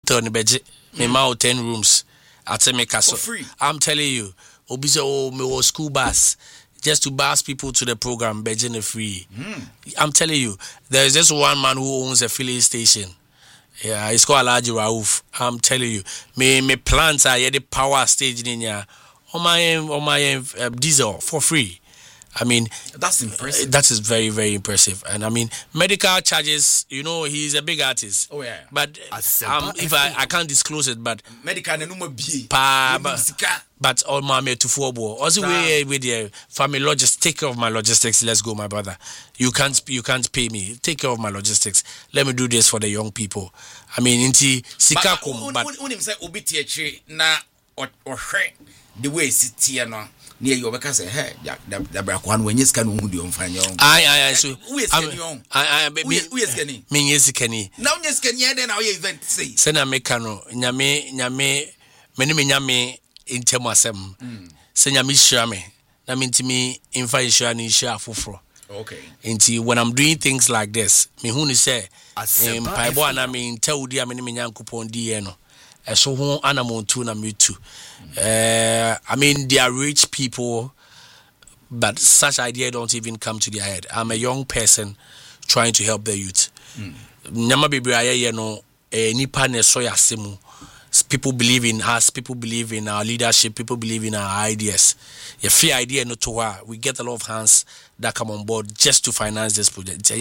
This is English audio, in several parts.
hotel ni beje. Me ma 10 rooms at Semeka so free. I'm telling you, obi say me was school bus just to bus people to the program beje ne free. I'm telling you, there is just one man who owns a filling station. Yeah, it's called Alaji Rauf. I'm telling you, me plants are the power stage in here. On my diesel for free. I mean, that's impressive. That is very, very impressive. And I mean, medical charges, he's a big artist. Oh, yeah. But if I can't disclose it, but medical but all my to football. Also, with the family logistics, take care of my logistics. Let's go, my brother. You can't pay me. Take care of my logistics. Let me do this for the young people. I mean, inti sikakum. But when say obi tie na the way it's here now. Near you because hey the black one when you scan who do you find your so we is getting me is kenny now you scan here then our event say sena mekano nyame nyame intem asem se nyame hira me na mentimi infa hira ni hira afoforo. Okay. Until when I'm doing things like this, me who ni say paibo ana me tell di amene me nyankopon di no so who anamontu na me too. I mean, they are rich people, but such idea don't even come to their head. I'm a young person trying to help the youth. Nyama bebre aye no nipa ne so yasemu. People believe in us, people believe in our leadership, people believe in our ideas. A free idea no to her. We get a lot of hands that come on board just to finance this project.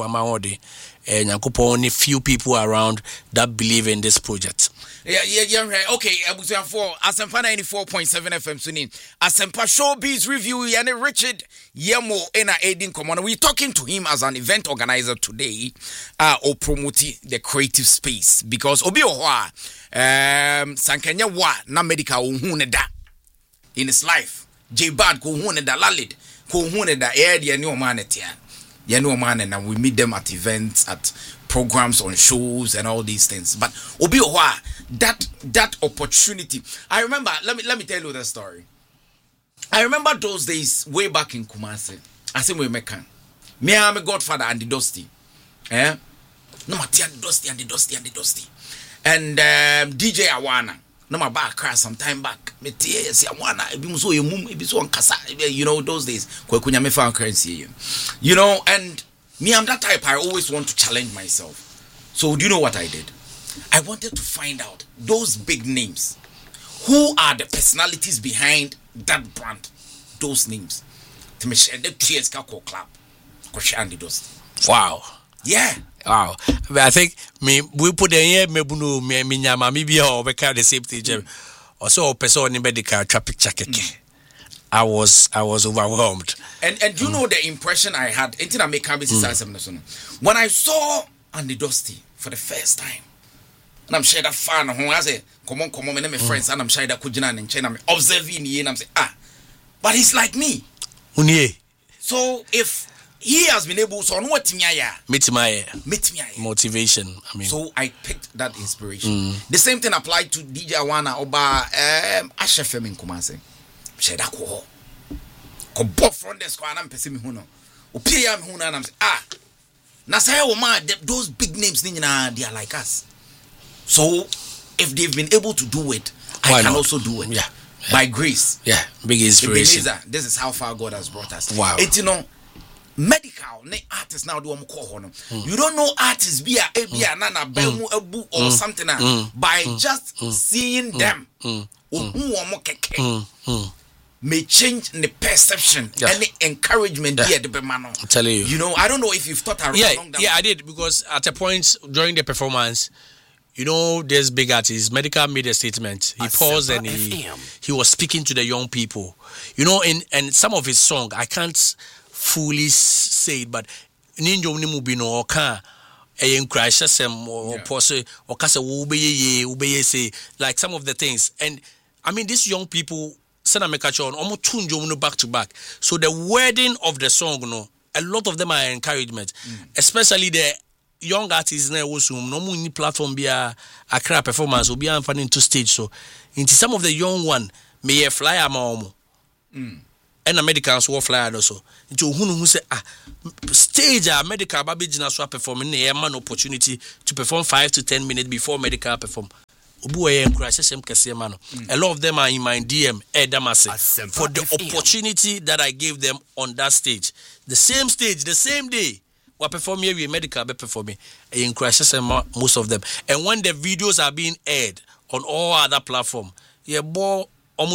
Only few people around that believe in this project. Yeah. Okay, for Asempa 94.7 FM Sunin. Asempa Showbiz Review, Yanni Richard Yemo Ena Aiding Common. We're talking to him as an event organizer today, or promoting the creative space. Because Obi Owa, Sankenya Wa, na medical unhuneda in his life. J Bad ko huneda Lalid, ko huneda the new man at and we meet them at events, at programs, on shows and all these things. But Obi Owa, that opportunity. I remember, let me tell you the story. I remember those days way back in Kumasi. I say we make me and my godfather and the Dusty. No Matia Dusty and the Dusty. And DJ Awana. No my back crash some time back. Me tie say Awana ebi so yemum ebi so nkasa. Those days kwekunya me fan currency. And me I'm that type I always want to challenge myself. So do you know what I did? I wanted to find out those big names. Who are the personalities behind that brand? Those names. To me share the TSK club. Wow. Yeah. Wow. But I think we put the here me nyama me be or the same thing. Also person in medical traffic check. I was overwhelmed. And you know the impression I had when I saw Andy Dusty for the first time. And I'm sure that fan who has a come on, and my friends, and I'm sure that Kujina and China observing ye and I'm saying, but he's like me. So if he has been able to meet my motivation. I mean, so I picked that inspiration. The same thing applied to DJ Awana Oba Ashefem in Kumasi. Share that ko from the squad and Pessimi Huno. Opia Huna and I'm saying, na say those big names they are like us. So if they've been able to do it, I can also do it. Yeah. By grace. Yeah. Big inspiration. This is how far God has brought us. Wow. It's medical artists now do you don't know artists be a nana bemu ebu or something by just seeing them may change the perception and the encouragement here the bemano. I'm telling you. I don't know if you've thought around that. Yeah, I did, because at a point during the performance, this big artist, Medical made a statement. He paused and he was speaking to the young people. And some of his song, I can't fully say it, but ninjo ni mubino oka enkrashasem or pose or kase ubeye say like some of the things. And I mean, these young people sena mekacho almost tunjo back to back. So the wording of the song, a lot of them are encouragement, especially the young artists na wosum no mu ni platform bia akra performance obi amfani into stage. So into some of the young one may fly ama and Americans who fly also into who say stage medical babijina so performing a man opportunity to perform 5 to 10 minutes before medical perform. A lot of them are in my DM. For the opportunity that I gave them on that stage, the same day. What perform here with medical be performing in crashes and most of them. And when the videos are being aired on all other platforms, medical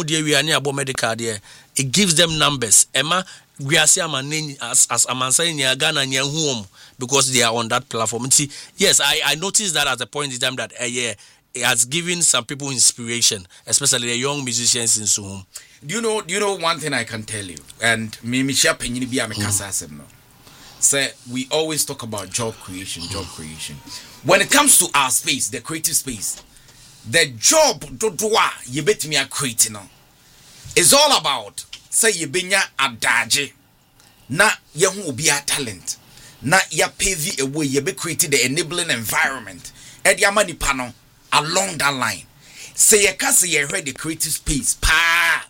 there, it gives them numbers. Emma, we are saying as I'm saying Ghana home because they are on that platform. And see, yes, I noticed that at the point in time that it has given some people inspiration, especially the young musicians in Suhum. Do you know one thing I can tell you? And me share penny be no. So we always talk about job creation. When it comes to our space, the creative space, the job you bet me a creating is all about say you benya adaje na ye hu obi a talent na ya pave a way you be created the enabling environment e dia manipa no along that line. Say you can say you heard the creative space pa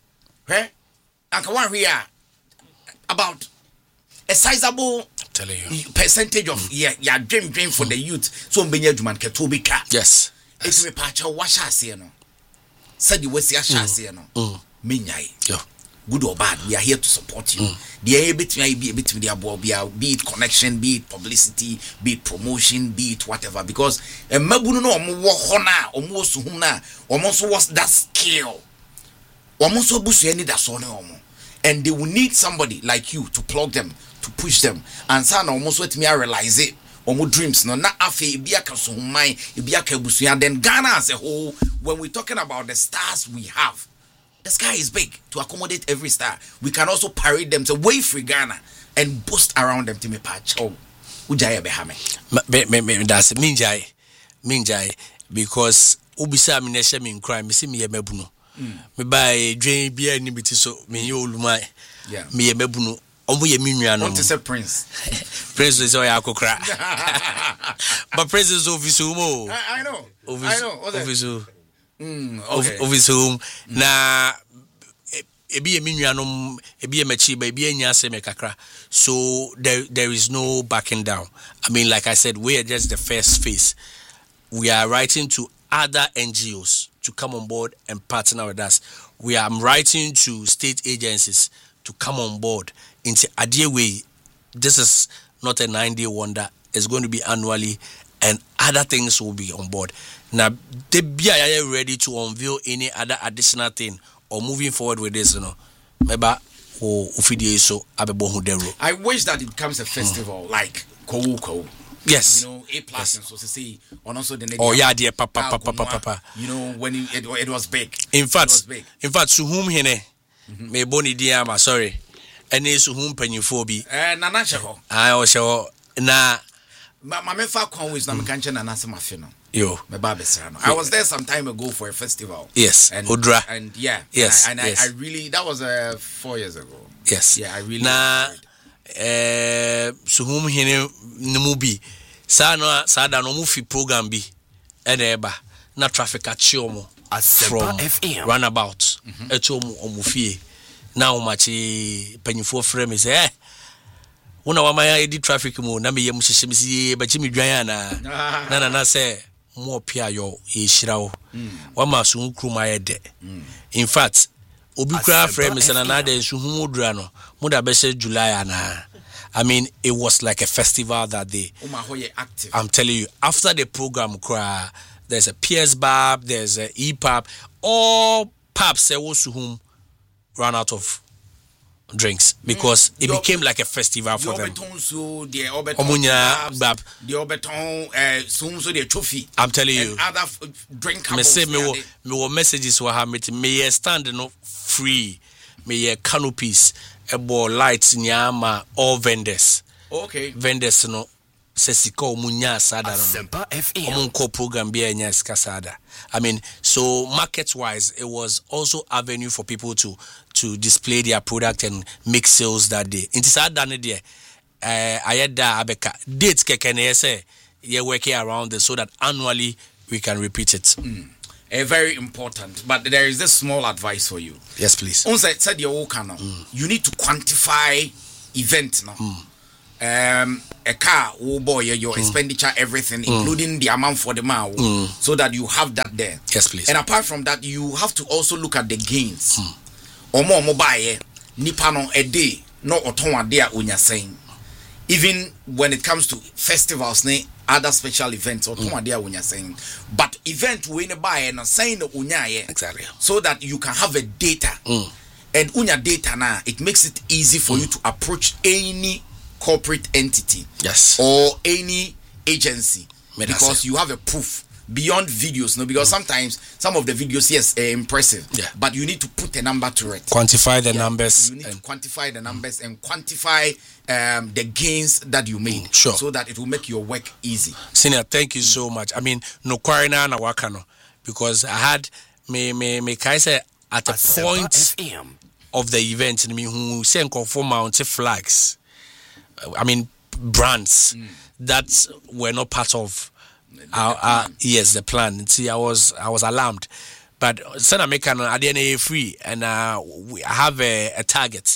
anka one here about a sizable percentage of your dream for the youth. So mbenya djuman keto bi ka. Yes. It's me pacha washa ase no. Said the wesi asha ase no. Menyai. Yeah. Good or bad, we are here to support you. The be it connection, be it publicity, be it promotion, be it whatever. Because mabuno no hona almost huna almost was that skill. Almost busu any that so and they will need somebody like you to plug them, to push them. And son almost let me realize it. Omo dreams no na afi ibiaka so human ibiaka busu. And then Ghana as a whole, when we're talking about the stars we have, the sky is big to accommodate every star. We can also parade them to way free Ghana and boast around them to me patch. Oh, ujaya behame. That's minjai because ubisa minesha min crime. Me see me yemebuno. Me buy drain beer ni biti so me yolumai. Yeah. Me yemebuno. Omo ye minua no. Want to say Prince? Prince is oya kokra. But Prince is ofisu mo. I know. Ofisu. Okay. Of his home na ebi eminuanom ebi emechiba ebi enyase mekakra. So there is no backing down. I mean, like I said, we are just the first phase. We are writing to other NGOs to come on board and partner with us. I'm writing to state agencies to come on board. Into Adie way, this is not a 9-day wonder. It's going to be annually, and other things will be on board. Now, they be ready to unveil any other additional thing or moving forward with this, Maybe I wish that it becomes a festival like Kouko. Yes. A+, yes. And so to say, and also the dear, papa. When it was big. In fact, Suhum hene, me boni diama, sorry, and Suhum penufo Nana Shaho. I also na. My mefa is na mekanche na nasa mafino. Yo, my baby Serrano. I was there some time ago for a festival. Yes, and Udra. And yeah, yes, and yes. I really that was 4 years ago. Yes, yeah, I really. Na Suhum hene numubi. Sada no mufi program bi. Eba na traffic achiomo from FM. Runabout. Echomo omufie. Na umachi penifo frame say una wamaya edi traffic mu na meye muhyehyemisi ba chimi dwan na say mo pia yo ye hyirawo wama so nkruma ye de in fact obi kra frame say na de suhumu dura no mo da be say July ana. I mean, it was like a festival that day. I'm telling you, after the program, there's a PS Bar, there's a EPUB, all pubs whom ran out of drinks because it became like a festival for them. I'm telling you, me say me messages were having me stand no free, me canopies. Ebo lights nyama all vendors. Okay. Vendors no sesika omunya sada no. Asempa FM. Omunko program bia nya sika sada. I mean, so market wise, it was also avenue for people to display their product and make sales that day. Inti sada ne de ayeda abeka dates keke ne say ye working around this so that annually we can repeat it. Very important, but there is this small advice for you. Yes, please. Said you need to quantify event now. a car, oh boy, your expenditure, everything, including the amount for the mile, so that you have that there. Yes, please. And apart from that, you have to also look at the gains. Or more mobile, nipano a day, no otonwa there unya saying. Even when it comes to festivals, other special events, otonwa there unya saying. But event we buy and saying unya exactly, so that you can have a data. And unya data now, it makes it easy for you to approach any corporate entity, yes, or any agency, because you have a proof beyond videos. No, because sometimes some of the videos, yes, are impressive, but you need to put a number to it, quantify the numbers. You need to quantify the numbers and quantify the gains that you made, so that it will make your work easy. Senior, thank you so much. I mean, no quarina na wakano, because I had me kaise at a point of the event, and me who say conform mounted flags. I mean, brands that were not part of the plan. See, I was alarmed, but Sana Mekan at the end free, and I have a target.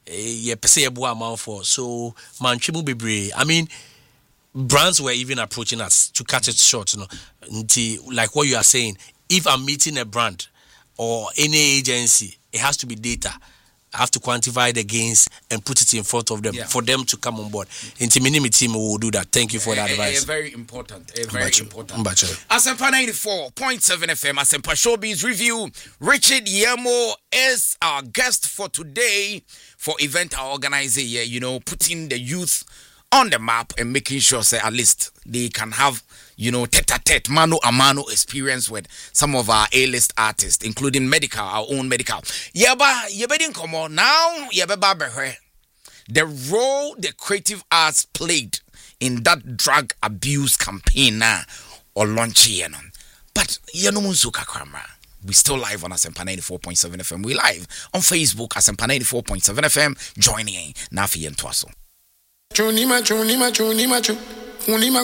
Amount for so manchimu be. I mean, brands were even approaching us to cut it short. You know, like what you are saying. If I'm meeting a brand or any agency, it has to be data. I have to quantify the gains and put it in front of them for them to come on board. Intimidate team will do that. Thank you for the advice. Very important. Very important. Asempa 94.7 FM, Asempa Showbiz Review. Richard Yemo is our guest for today for event our organizer here, you know, putting the youth on the map and making sure, say, at least they can have, you know, tete-a-tete, mano-a-mano experience with some of our A-list artists, including medical, our own medical. Yebedin komo now, yebeba the role the creative arts played in that drug abuse campaign now, or launching. But we still live on Asempa 94.7 FM. We live on Facebook, Asempa 94.7 FM. Joining Nafi and Twaso.